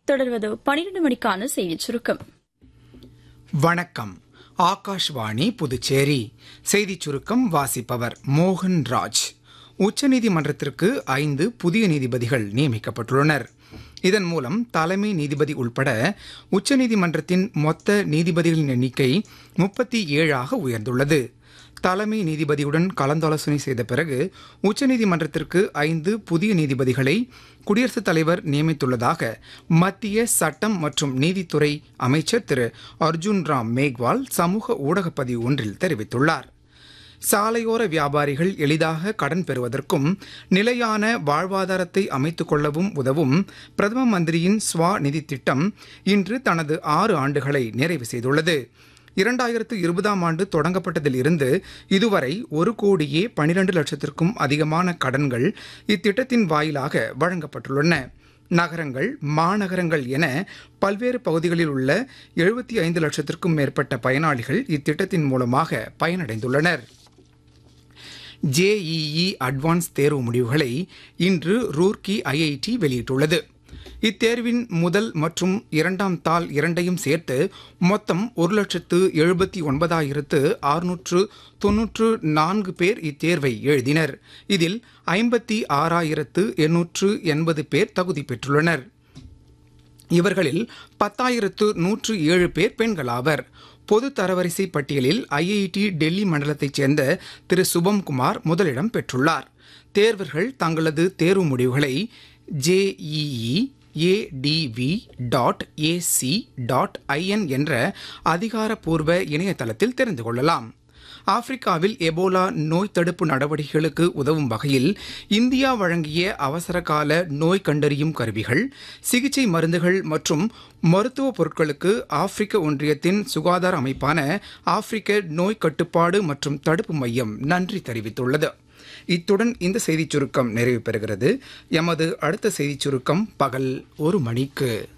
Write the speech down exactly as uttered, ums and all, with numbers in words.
தொடர்வது பனிரெண்டு மணிக்கான செய்திச் சுருக்கம். வணக்கம். ஆகாஷ்வாணி புதுச்சேரி. செய்திச் சுருக்கம் வாசிப்பவர் மோகன் ராஜ். உச்சநீதிமன்றத்திற்கு ஐந்து புதிய நீதிபதிகள் நியமிக்கப்பட்டுள்ளனர். இதன் மூலம் தலைமை நீதிபதி உட்பட உச்சநீதிமன்றத்தின் மொத்த நீதிபதிகளின் எண்ணிக்கை முப்பத்தி ஏழாக உயர்ந்துள்ளது. தலைமை நீதிபதியுடன் கலந்தாலோசனை செய்த பிறகு உச்சநீதிமன்றத்திற்கு ஐந்து புதிய நீதிபதிகளை குடியரசுத் தலைவர் நியமித்துள்ளதாக மத்திய சட்டம் மற்றும் நீதித்துறை அமைச்சர் திரு அர்ஜுன் ராம் மேக்வால் சமூக ஊடக பதிவு ஒன்றில் தெரிவித்துள்ளார். சாலையோர வியாபாரிகள் எளிதாக கடன் பெறுவதற்கும் நிலையான வாழ்வாதாரத்தை அமைத்துக் கொள்ளவும் உதவும் பிரதம மந்திரியின் ஸ்வா நிதி திட்டம் இன்று தனது ஆறு ஆண்டுகளை நிறைவு செய்துள்ளது. இரண்டாயிரத்து இருபதாம் ஆண்டு தொடங்கப்பட்டதில் இருந்து இதுவரை ஒரு கோடியே பனிரெண்டு லட்சத்திற்கும் அதிகமான கடன்கள் இத்திட்டத்தின் வாயிலாக வழங்கப்பட்டுள்ளன. நகரங்கள், மாநகரங்கள் என பல்வேறு பகுதிகளில் உள்ள எழுபத்தி ஐந்து லட்சத்திற்கும் மேற்பட்ட பயனாளிகள் இத்திட்டத்தின் மூலமாக பயனடைந்துள்ளனர். ஜேஇஇ அட்வான்ஸ் தேர்வு முடிவுகளை இன்று ரூர்க்கி ஐஐடி வெளியிட்டுள்ளது. இத்தேர்வின் முதல் மற்றும் இரண்டாம் தாள் இரண்டையும் சேர்த்து மொத்தம் ஒரு லட்சத்து எழுபத்தி ஒன்பதாயிரத்து அறுநூற்று தொன்னூற்று நான்கு பேர் இத்தேர்வை எழுதினர். இதில் ஐம்பத்தி ஆறாயிரத்து எண்ணூற்று எண்பது பேர் தகுதி பெற்றுள்ளனர். இவர்களில் பத்தாயிரத்து நூற்று ஏழு பேர் பெண்களாவர். பொது தரவரிசை பட்டியலில் ஐஐடி டெல்லி மண்டலத்தைச் சேர்ந்த திரு சுபம்குமார் முதலிடம் பெற்றுள்ளார். தேர்வர்கள் தங்களது தேர்வு முடிவுகளை JEE ATV dot AC dot IN என்ற அதிகாரப்பூர்வ இணையதளத்தில் தெரிந்து கொள்ளலாம். ஆப்பிரிக்காவில் எபோலா நோய் தடுப்பு நடவடிக்கைகளுக்கு உதவும் வகையில் இந்தியா வழங்கிய அவசரகால நோய் கண்டறியும் கருவிகள், சிகிச்சை மருந்துகள் மற்றும் மருத்துவ பொருட்களுக்கு ஆப்பிரிக்க ஒன்றியத்தின் சுகாதார அமைப்பான ஆப்பிரிக்க நோய் கட்டுப்பாடு மற்றும் தடுப்பு மையம் நன்றி தெரிவித்துள்ளது. இத்துடன் இந்த செய்திச் சுருக்கம் நிறைவு பெறுகிறது. எமது அடுத்த செய்திச் சுருக்கம் பகல் ஒரு மணிக்கு.